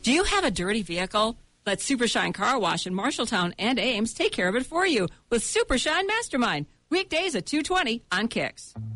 Do you have a dirty vehicle? Let Super Shine Car Wash in Marshalltown and Ames take care of it for you with Super Shine Mastermind. Weekdays at 2:20 on Kicks.